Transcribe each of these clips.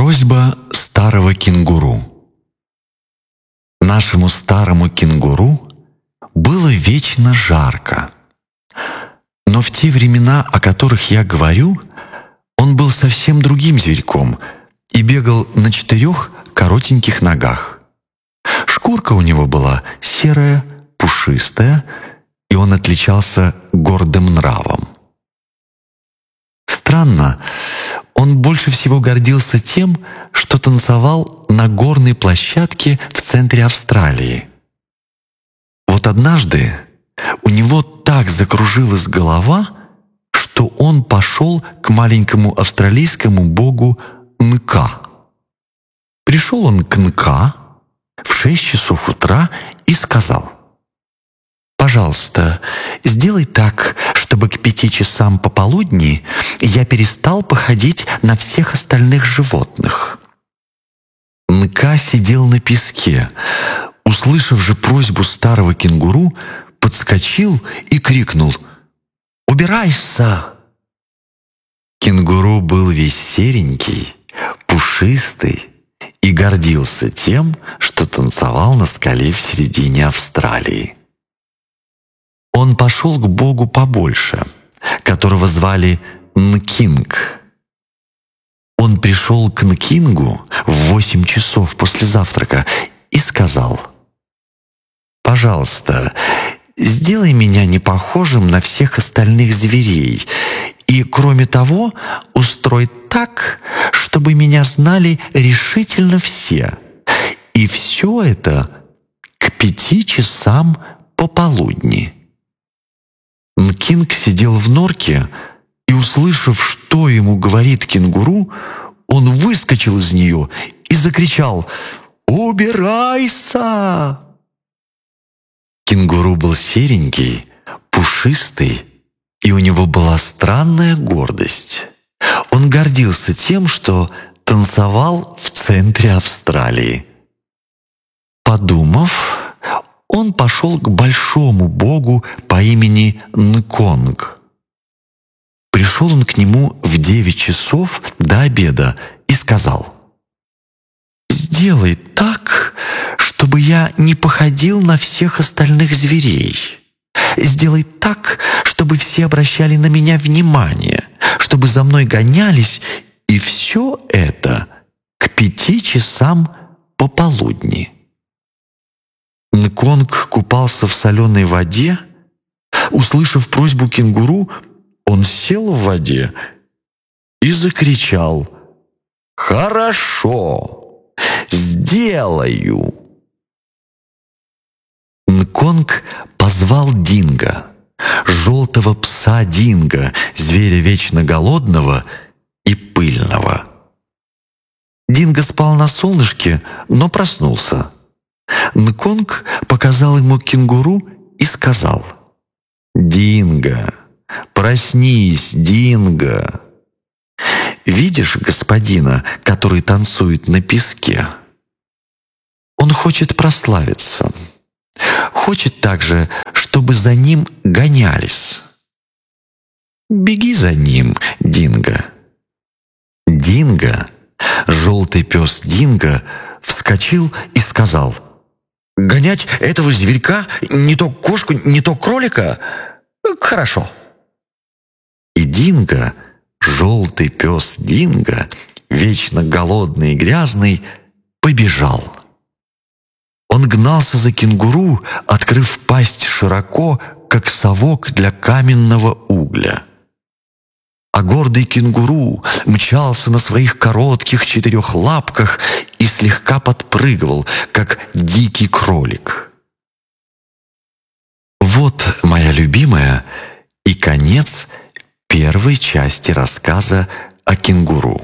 Просьба старого кенгуру. Нашему старому кенгуру было вечно жарко. Но в те времена, о которых я говорю, он был совсем другим зверьком и бегал на 4 коротеньких ногах. Шкурка у него была серая, пушистая, и он отличался гордым нравом. Странно, он больше всего гордился тем, что танцевал на горной площадке в центре Австралии. Вот однажды у него так закружилась голова, что он пошел к маленькому австралийскому богу Нка. Пришел он к Нка в 6 часов утра и сказал: «Пожалуйста, сделай так, чтобы к 5 часам пополудни я перестал походить на всех остальных животных». Нка сидел на песке. Услышав же просьбу старого кенгуру, подскочил и крикнул: «Убирайся!» Кенгуру был весь серенький, пушистый и гордился тем, что танцевал на скале в середине Австралии. Он пошел к богу побольше, которого звали Нкинг. Он пришел к Нкингу в 8 часов после завтрака и сказал: «Пожалуйста, сделай меня не похожим на всех остальных зверей, и, кроме того, устрой так, чтобы меня знали решительно все, и все это к 5 часам пополудни». Нкинг сидел в норке, и, услышав, что ему говорит кенгуру, он выскочил из нее и закричал: «Убирайся!» Кенгуру был серенький, пушистый, и у него была странная гордость. Он гордился тем, что танцевал в центре Австралии. Подумав, он пошел к большому богу по имени Нконг. Пришел он к нему в 9 часов до обеда и сказал: «Сделай так, чтобы я не походил на всех остальных зверей. Сделай так, чтобы все обращали на меня внимание, чтобы за мной гонялись, и все это к 5 часам пополудни». Нконг купался в соленой воде. Услышав просьбу кенгуру, он сел в воде и закричал: «Хорошо, сделаю!» Нконг позвал Динго, желтого пса Динго, зверя вечно голодного и пыльного. Динго спал на солнышке, но проснулся. Нконг показал ему кенгуру и сказал: «Динго, проснись, Динго! Видишь господина, который танцует на песке? Он хочет прославиться. Хочет также, чтобы за ним гонялись. Беги за ним, Динго». Динго, желтый пес Динго, вскочил и сказал: «Гонять этого зверька, не то кошку, не то кролика? Хорошо». И Динго, желтый пес Динго, вечно голодный и грязный, побежал. Он гнался за кенгуру, открыв пасть широко, как совок для каменного угля. А гордый кенгуру мчался на своих коротких 4 лапках и слегка подпрыгивал, как дикий кролик. Вот, моя любимая, и конец первой части рассказа о кенгуру.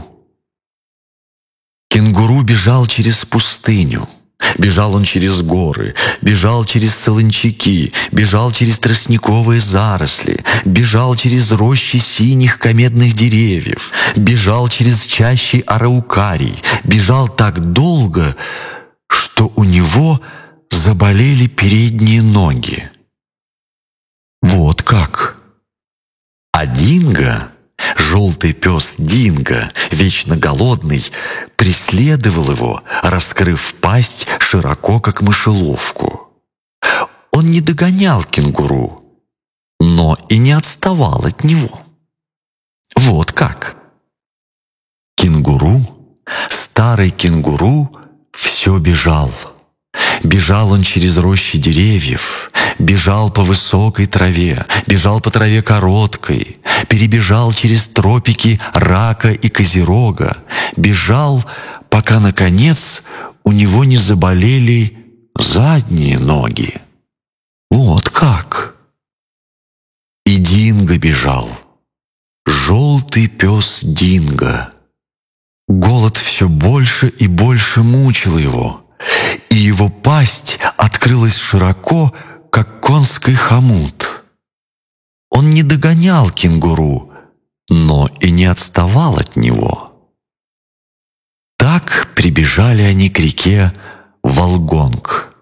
Кенгуру бежал через пустыню. Бежал он через горы, бежал через солончаки, бежал через тростниковые заросли, бежал через рощи синих комедных деревьев, бежал через чащи араукарий, бежал так долго, что у него заболели передние ноги. Вот как! А Динго Желтый пес Динго, вечно голодный, преследовал его, раскрыв пасть широко, как мышеловку. Он не догонял кенгуру, но и не отставал от него. Вот как. Кенгуру, старый кенгуру, все бежал. Бежал он через рощи деревьев, бежал по высокой траве, бежал по траве короткой, перебежал через тропики рака и козерога, бежал, пока, наконец, у него не заболели задние ноги. Вот как. И Динго бежал. Желтый пес Динго. Голод все больше и больше мучил его, и его пасть открылась широко, как конский хомут. Он не догонял кенгуру, но и не отставал от него. Так прибежали они к реке Волгонг.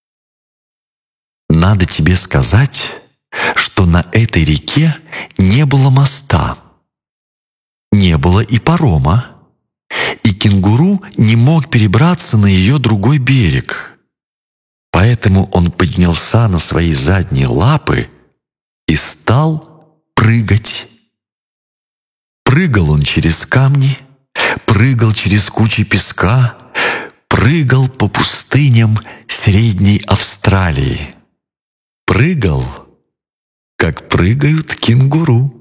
Надо тебе сказать, что на этой реке не было моста, не было и парома, и кенгуру не мог перебраться на ее другой берег. Поэтому он поднялся на свои задние лапы и стал прыгать. Прыгал он через камни, прыгал через кучи песка, прыгал по пустыням Средней Австралии. Прыгал, как прыгают кенгуру.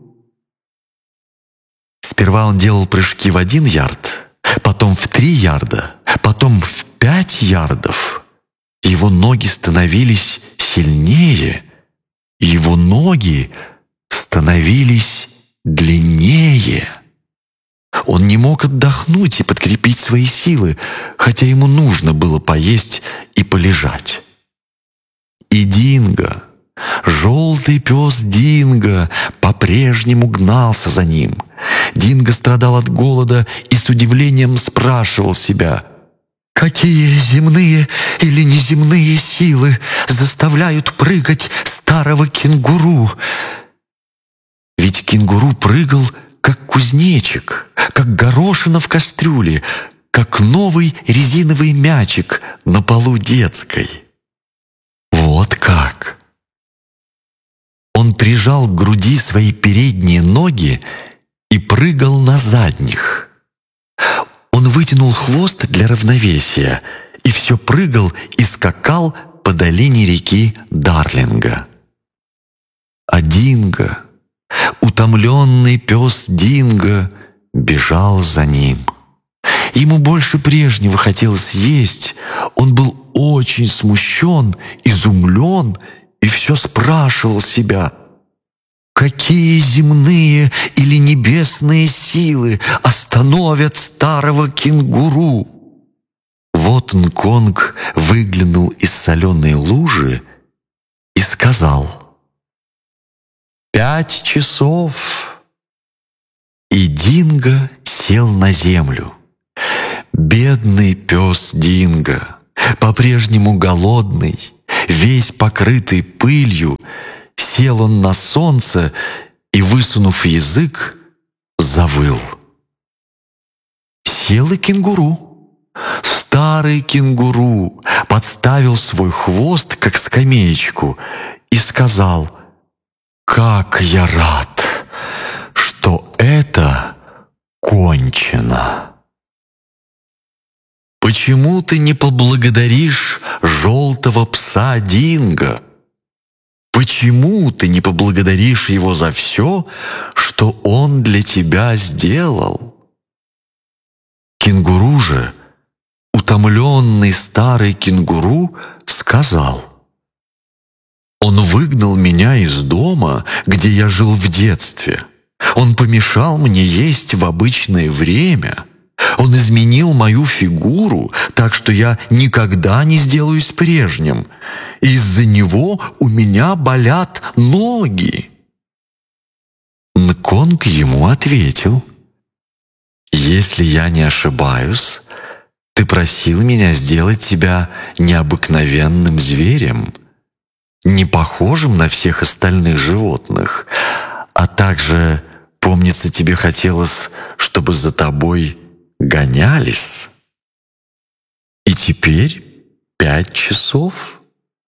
Сперва он делал прыжки в 1 ярд, потом в 3 ярда, потом в 5 ярдов. Его ноги становились сильнее, его ноги становились длиннее. Он не мог отдохнуть и подкрепить свои силы, хотя ему нужно было поесть и полежать. И Динго, желтый пес Динго, по-прежнему гнался за ним. Динго страдал от голода и с удивлением спрашивал себя: «Какие земные или неземные силы заставляют прыгать старого кенгуру?» Ведь кенгуру прыгал, как кузнечик, как горошина в кастрюле, как новый резиновый мячик на полу детской. Вот как! Он прижал к груди свои передние ноги и прыгал на задних. Он вытянул хвост для равновесия и все прыгал и скакал по долине реки Дарлинга. А Динго, утомленный пес Динго, бежал за ним. Ему больше прежнего хотелось есть. Он был очень смущен, изумлен и все спрашивал себя: какие земные или небесные силы остановят старого кенгуру? Вот Нконг выглянул из соленой лужи и сказал: 5 часов. И Динго сел на землю. Бедный пес Динго, по-прежнему голодный, весь покрытый пылью, сел он на солнце и, высунув язык, завыл. Сел и кенгуру. Старый кенгуру подставил свой хвост, как скамеечку, и сказал: «Как я рад, что это кончено!» «Почему ты не поблагодаришь желтого пса Динго? Почему ты не поблагодаришь его за все, что он для тебя сделал?» Кенгуру же, утомленный старый кенгуру, сказал: «Он выгнал меня из дома, где я жил в детстве. Он помешал мне есть в обычное время. Он изменил мою фигуру, так что я никогда не сделаюсь прежним. Из-за него у меня болят ноги». Нконг ему ответил: «Если я не ошибаюсь, ты просил меня сделать тебя необыкновенным зверем, не похожим на всех остальных животных, а также Помнится, тебе хотелось, чтобы за тобой гонялись. И теперь 5 часов?»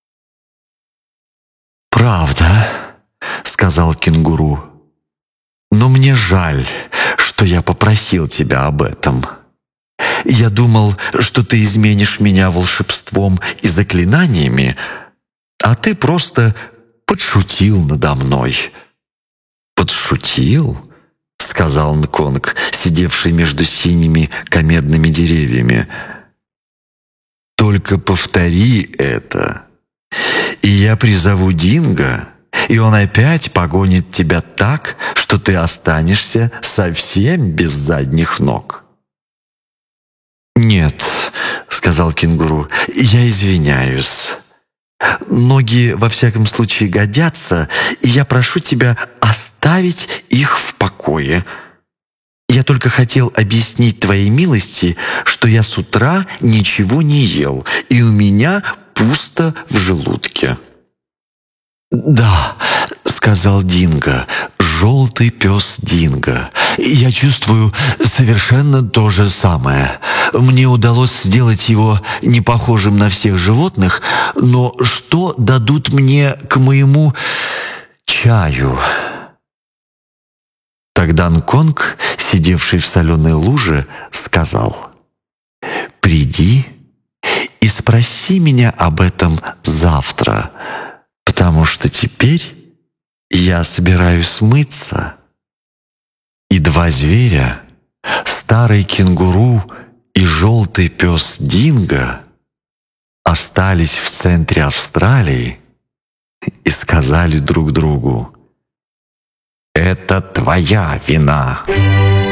«Правда», — сказал кенгуру. «Но мне жаль, что я попросил тебя об этом. Я думал, что ты изменишь меня волшебством и заклинаниями, а ты просто подшутил надо мной». «Подшутил?» — сказал Нконг, сидевший между синими комедными деревьями. «Только повтори это, и я призову Динго, и он опять погонит тебя так, что ты останешься совсем без задних ног». «Нет», — сказал кенгуру, — «я извиняюсь. Ноги во всяком случае годятся, и я прошу тебя оставить их в покое. Я только хотел объяснить твоей милости, что я с утра ничего не ел, и у меня пусто в желудке». «Да», — сказал Динго, желтый пес Динго, — «я чувствую совершенно то же самое. Мне удалось сделать его не похожим на всех животных, но что дадут мне к моему чаю?» Тогда Нконг, сидевший в соленой луже, сказал: «Приди и спроси меня об этом завтра, потому что теперь я собираюсь мыться». И 2 зверя, старый кенгуру и желтый пес Динго, остались в центре Австралии и сказали друг другу: «Это твоя вина».